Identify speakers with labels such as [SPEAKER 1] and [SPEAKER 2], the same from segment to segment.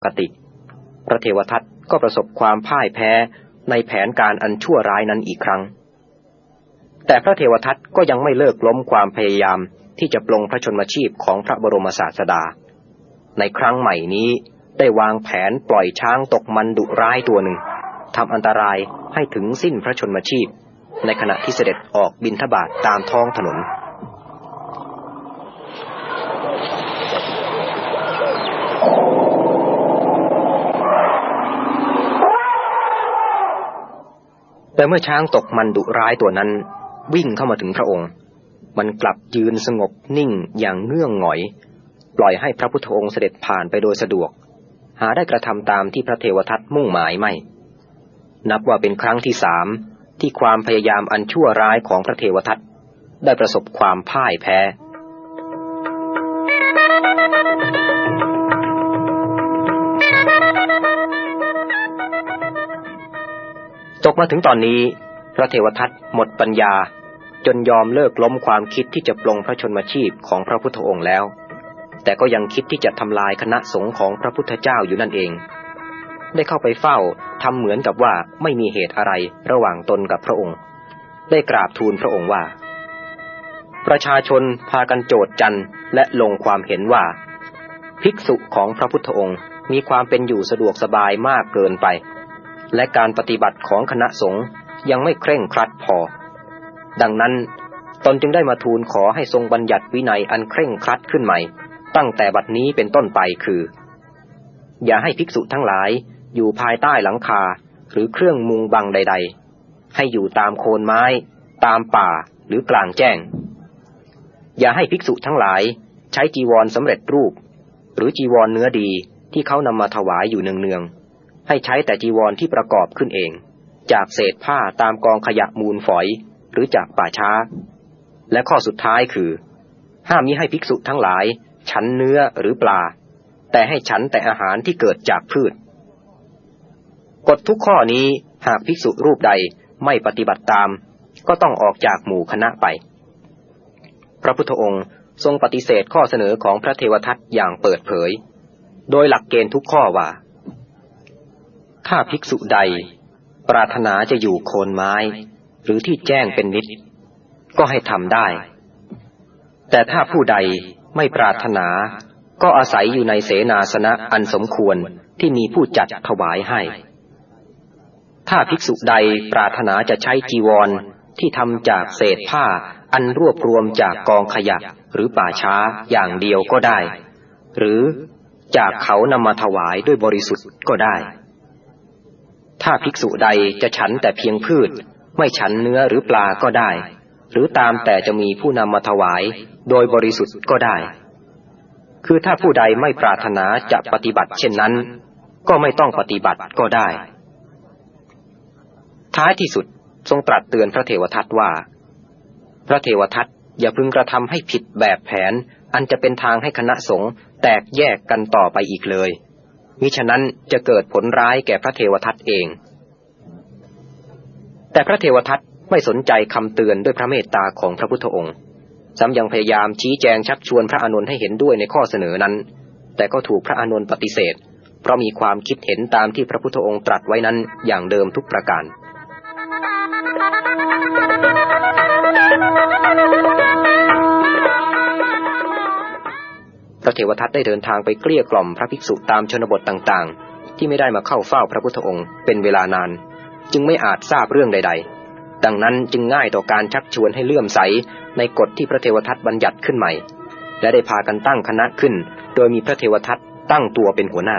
[SPEAKER 1] กติพระเทวทัตก็ประสบความพ่ายแพ้ในแผนการอันชั่วร้ายนั้นอีกครั้งแต่พระเทวทัตก็ยังไม่เลิกล้มความพยายามที่จะปลงพระชนมชีพของพระบรมศาสดาในครั้งใหม่นี้ได้วางแผนปล่อยช้างตกมันดุร้ายตัวหนึ่งทำอันตรายให้ถึงสิ้นพระชนมชีพในขณะที่เสด็จออกบิณฑบาตตามท้องถนนแต่เมื่อช้างตกมันดุร้ายตัวนั้นวิ่งเข้ามาถึงพระองค์มันกลับยืนสงบนิ่งอย่างเงื่องหงอยปล่อยให้พระพุทธองค์เสด็จผ่านไปโดยสะดวกหาได้กระทำตามที่พระเทวทัตมุ่งหมายไม่นับว่าเป็นครั้งที่3ที่ความพยายามอันชั่วร้ายของพระเทวทัตได้ประสบความพ่ายแพ้ตกมาถึงตอนนี้พระเทวทัตหมดปัญญาจนยอมเลิกล้มความคิดที่จะปลงพระชนมชีพของพระพุทธองค์แล้วแต่ก็ยังคิดที่จะทำลายคณะสงฆ์ของพระพุทธเจ้าอยู่นั่นเองได้เข้าไปเฝ้าทำเหมือนกับว่าไม่มีเหตุอะไรระหว่างตนกับพระองค์ได้กราบทูลพระองค์ว่าประชาชนพากันโจษจันและลงความเห็นว่าภิกษุของพระพุทธองค์มีความเป็นอยู่สะดวกสบายมากเกินไปและการปฏิบัติของคณะสงฆ์ยังไม่เคร่งครัดพอดังนั้นตนจึงได้มาทูลขอให้ทรงบัญญัติวินัยอันเคร่งครัดขึ้นใหม่ตั้งแต่บัดนี้เป็นต้นไปคืออย่าให้ภิกษุทั้งหลายอยู่ภายใต้หลังคาหรือเครื่องมุงบังใดๆให้อยู่ตามโคนไม้ตามป่าหรือกลางแจ้งอย่าให้ภิกษุทั้งหลายใช้จีวรสำเร็จรูปหรือจีวรเนื้อดีที่เขานำมาถวายอยู่เนืองๆให้ใช้แต่จีวรที่ประกอบขึ้นเองจากเศษผ้าตามกองขยะมูลฝอยหรือจากป่าช้าและข้อสุดท้ายคือห้ามมิให้ภิกษุทั้งหลายฉันเนื้อหรือปลาแต่ให้ฉันแต่อาหารที่เกิดจากพืชกฎทุกข้อนี้หากภิกษุรูปใดไม่ปฏิบัติตามก็ต้องออกจากหมู่คณะไปพระพุทธองค์ทรงปฏิเสธข้อเสนอของพระเทวทัตอย่างเปิดเผยโดยหลักเกณฑ์ทุกข้อว่าถ้าภิกษุใดปรารถนาจะอยู่โคนไม้หรือที่แจ้งเป็นนิดก็ให้ทำได้แต่ถ้าผู้ใดไม่ปรารถนาก็อาศัยอยู่ในเสนาสนะอันสมควรที่มีผู้จัดถวายให้ถ้าภิกษุใดปรารถนาจะใช้จีวรที่ทำจากเศษผ้าอันรวบรวมจากกองขยะหรือป่าช้าอย่างเดียวก็ได้หรือจากเขานำมาถวายด้วยบริสุทธิ์ก็ได้ถ้าภิกษุใดจะฉันแต่เพียงพืชไม่ฉันเนื้อหรือปลาก็ได้หรือตามแต่จะมีผู้นำมาถวายโดยบริสุทธิ์ก็ได้คือถ้าผู้ใดไม่ปรารถนาจะปฏิบัติเช่นนั้นก็ไม่ต้องปฏิบัติก็ได้ท้ายที่สุดทรงตรัสเตือนพระเทวทัตว่าพระเทวทัตอย่าพึงกระทำให้ผิดแบบแผนอันจะเป็นทางให้คณะสงฆ์แตกแยกกันต่อไปอีกเลยมิฉะนั้นจะเกิดผลร้ายแก่พระเทวทัตเองแต่พระเทวทัตไม่สนใจคำเตือนด้วยพระเมตตาของพระพุทธองค์ซ้ำยังพยายามชี้แจงชักชวนพระอานนท์ให้เห็นด้วยในข้อเสนอนั้นแต่ก็ถูกพระอานนท์ปฏิเสธเพราะมีความคิดเห็นตามที่พระพุทธองค์ตรัสไว้นั้นอย่างเดิมทุกประการพระเทวทัตได้เดินทางไปเกลี้ยกล่อมพระภิกษุตามชนบทต่างๆที่ไม่ได้มาเข้าเฝ้าพระพุทธองค์เป็นเวลานานจึงไม่อาจทราบเรื่องใดๆดังนั้นจึงง่ายต่อการชักชวนให้เลื่อมใสในกฎที่พระเทวทัตบัญญัติขึ้นใหม่และได้พากันตั้งคณะขึ้นโดยมีพระเทวทัตตั้งตัวเป็นหัวหน้า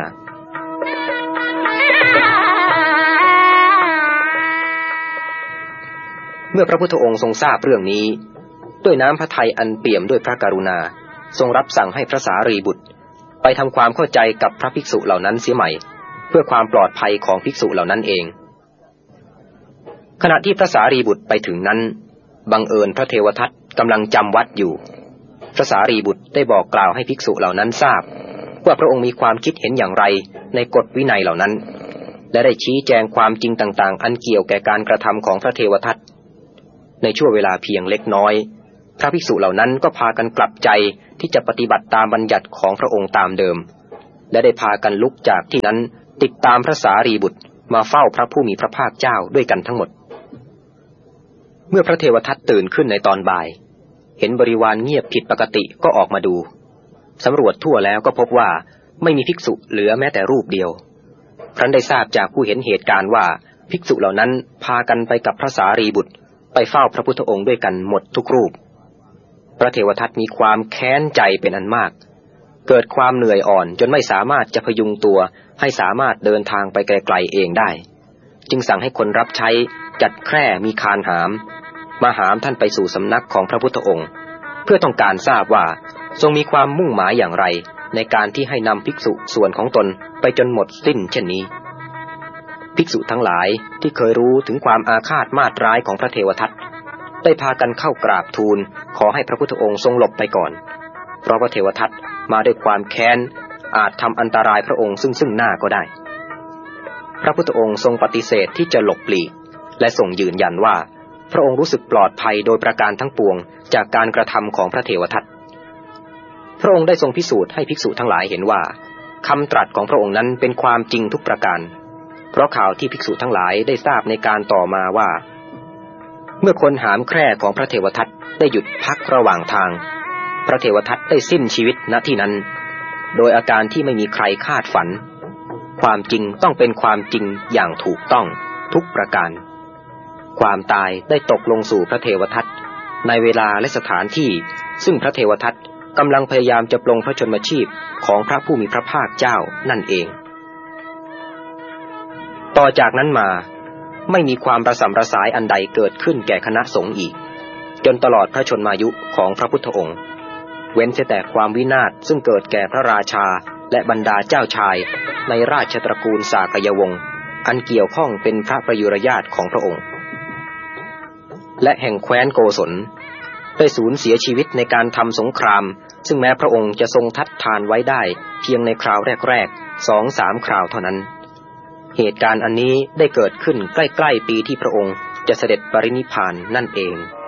[SPEAKER 1] เมื่อพระพุทธองค์ทรงทราบเรื่องนี้ด้วยน้ำพระทัยอันเปี่ยมด้วยพระกรุณาทรงรับสั่งให้พระสารีบุตรไปทำความเข้าใจกับพระภิกษุเหล่านั้นเสียใหม่เพื่อความปลอดภัยของภิกษุเหล่านั้นเองขณะที่พระสารีบุตรไปถึงนั้นบังเอิญพระเทวทัตกำลังจำวัดอยู่พระสารีบุตรได้บอกกล่าวให้ภิกษุเหล่านั้นทราบว่าพระองค์มีความคิดเห็นอย่างไรในกฎวินัยเหล่านั้นและได้ชี้แจงความจริงต่างๆอันเกี่ยวแก่การกระทำของพระเทวทัตในช่วงเวลาเพียงเล็กน้อยพระภิกษุเหล่านั้นก็พากันกลับใจที่จะปฏิบัติตามบัญญัติของพระองค์ตามเดิมและได้พากันลุกจากที่นั้นติดตามพระสารีบุตรมาเฝ้าพระผู้มีพระภาคเจ้าด้วยกันทั้งหมดเมื่อพระเทวทัตตื่นขึ้นในตอนบ่ายเห็นบริวารเงียบผิดปกติก็ออกมาดูสำรวจทั่วแล้วก็พบว่าไม่มีภิกษุเหลือแม้แต่รูปเดียวครั้นได้ทราบจากผู้เห็นเหตุการณ์ว่าภิกษุเหล่านั้นพากันไปกับพระสารีบุตรไปเฝ้าพระพุทธองค์ด้วยกันหมดทุกรูปพระเทวทัตมีความแค้นใจเป็นอันมากเกิดความเหนื่อยอ่อนจนไม่สามารถจะพยุงตัวให้สามารถเดินทางไปไกลๆเองได้จึงสั่งให้คนรับใช้จัดแคร่มีคานหามมาหามท่านไปสู่สำนักของพระพุทธองค์เพื่อต้องการทราบว่าทรงมีความมุ่งหมายอย่างไรในการที่ให้นำภิกษุส่วนของตนไปจนหมดสิ้นเช่นนี้ภิกษุทั้งหลายที่เคยรู้ถึงความอาฆาตมาตร้ายของพระเทวทัตได้พากันเข้ากราบทูลขอให้พระพุทธองค์ทรงหลบไปก่อนเพราะพระเทวทัตมาด้วยความแค้นอาจทำอันตรายพระองค์ซึ่งหน้าก็ได้พระพุทธองค์ทรงปฏิเสธที่จะหลบหลีกและทรงยืนยันว่าพระองค์รู้สึกปลอดภัยโดยประการทั้งปวงจากการกระทำของพระเทวทัตพระองค์ได้ทรงพิสูจน์ให้ภิกษุทั้งหลายเห็นว่าคำตรัสของพระองค์นั้นเป็นความจริงทุกประการเพราะข่าวที่ภิกษุทั้งหลายได้ทราบในการต่อมาว่าเมื่อคนหามแคร่ของพระเทวทัตได้หยุดพักระหว่างทางพระเทวทัตได้สิ้นชีวิตณที่นั้นโดยอาการที่ไม่มีใครคาดฝันความจริงต้องเป็นความจริงอย่างถูกต้องทุกประการความตายได้ตกลงสู่พระเทวทัตในเวลาและสถานที่ซึ่งพระเทวทัตกำลังพยายามจะปลงพระชนมชีพของพระผู้มีพระภาคเจ้านั่นเองต่อจากนั้นมาไม่มีความระสำระสายอันใดเกิดขึ้นแก่คณะสงฆ์อีกจนตลอดพระชนมายุของพระพุทธองค์เว้นแต่ความวินาศซึ่งเกิดแก่พระราชาและบรรดาเจ้าชายในราชตระกูลสากยวงศ์อันเกี่ยวข้องเป็นพระประยุรญาติของพระองค์และแห่งแคว้นโกศลได้สูญเสียชีวิตในการทำสงครามซึ่งแม้พระองค์จะทรงทัดทานไว้ได้เพียงในคราวแรกๆ 2-3 คราวเท่านั้นเหตุการณ์อันนี้ได้เกิดขึ้นใกล้ๆปีที่พระองค์จะเสด็จปรินิพพานนั่นเอง